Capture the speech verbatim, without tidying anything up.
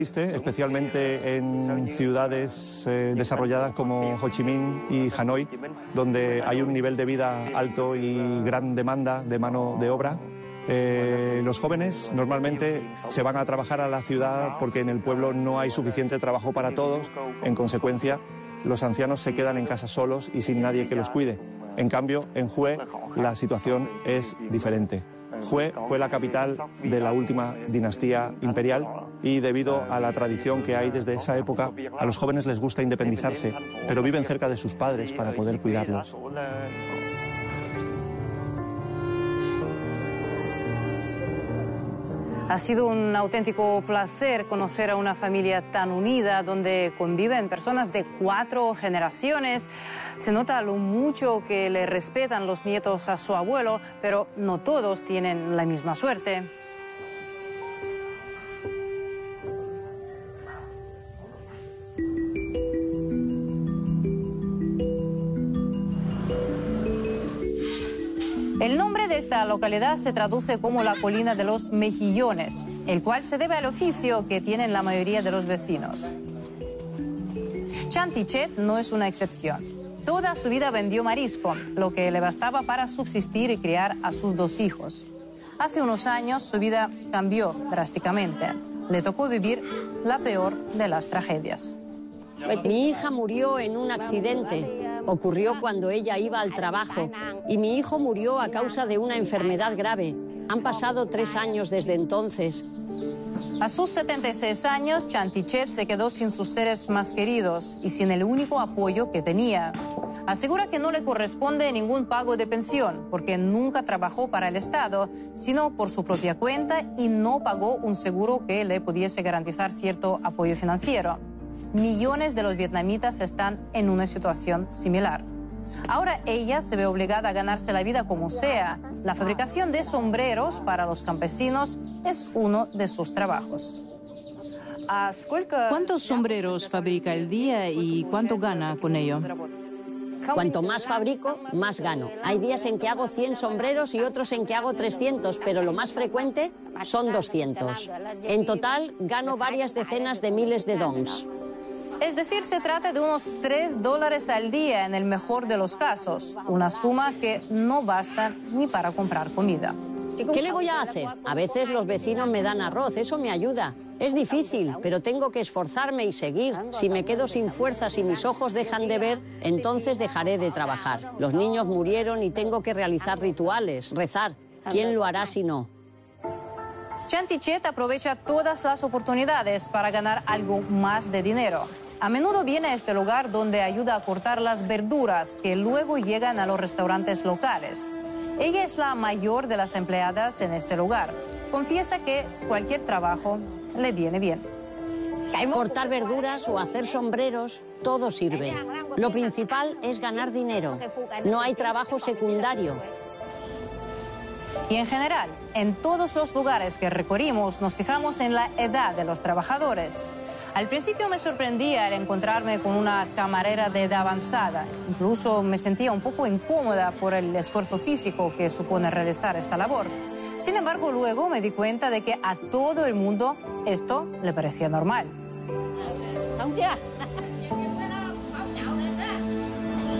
Especialmente en ciudades eh, desarrolladas como Ho Chi Minh y Hanoi, donde hay un nivel de vida alto y gran demanda de mano de obra. Eh, los jóvenes normalmente se van a trabajar a la ciudad porque en el pueblo no hay suficiente trabajo para todos. En consecuencia, los ancianos se quedan en casa solos y sin nadie que los cuide. En cambio, en Hue la situación es diferente. Hue fue la capital de la última dinastía imperial y debido a la tradición que hay desde esa época, a los jóvenes les gusta independizarse, pero viven cerca de sus padres para poder cuidarlos. Ha sido un auténtico placer conocer a una familia tan unida, donde conviven personas de cuatro generaciones. Se nota lo mucho que le respetan los nietos a su abuelo, pero no todos tienen la misma suerte. El nombre de esta localidad se traduce como la colina de los mejillones, el cual se debe al oficio que tienen la mayoría de los vecinos. Chan Tichet no es una excepción. Toda su vida vendió marisco, lo que le bastaba para subsistir y criar a sus dos hijos. Hace unos años su vida cambió drásticamente. Le tocó vivir la peor de las tragedias. Mi hija murió en un accidente. Ocurrió cuando ella iba al trabajo y mi hijo murió a causa de una enfermedad grave. Han pasado tres años desde entonces. A sus setenta y seis años, Chan Tichet se quedó sin sus seres más queridos y sin el único apoyo que tenía. Asegura que no le corresponde ningún pago de pensión porque nunca trabajó para el Estado, sino por su propia cuenta y no pagó un seguro que le pudiese garantizar cierto apoyo financiero. Millones de los vietnamitas están en una situación similar. Ahora ella se ve obligada a ganarse la vida como sea. La fabricación de sombreros para los campesinos es uno de sus trabajos. ¿Cuántos sombreros fabrica al día y cuánto gana con ello? Cuanto más fabrico, más gano. Hay días en que hago cien sombreros y otros en que hago trescientos, pero lo más frecuente son doscientos. En total, gano varias decenas de miles de dongs. Es decir, se trata de unos tres dólares al día en el mejor de los casos, una suma que no basta ni para comprar comida. ¿Qué le voy a hacer? A veces los vecinos me dan arroz, eso me ayuda. Es difícil, pero tengo que esforzarme y seguir. Si me quedo sin fuerzas y mis ojos dejan de ver, entonces dejaré de trabajar. Los niños murieron y tengo que realizar rituales, rezar. ¿Quién lo hará si no? Chan Tichet aprovecha todas las oportunidades para ganar algo más de dinero. A menudo viene a este lugar donde ayuda a cortar las verduras que luego llegan a los restaurantes locales. Ella es la mayor de las empleadas en este lugar. Confiesa que cualquier trabajo le viene bien. Cortar verduras o hacer sombreros, todo sirve. Lo principal es ganar dinero. No hay trabajo secundario. Y en general, en todos los lugares que recorrimos nos fijamos en la edad de los trabajadores. Al principio me sorprendía al encontrarme con una camarera de edad avanzada. Incluso me sentía un poco incómoda por el esfuerzo físico que supone realizar esta labor. Sin embargo, luego me di cuenta de que a todo el mundo esto le parecía normal.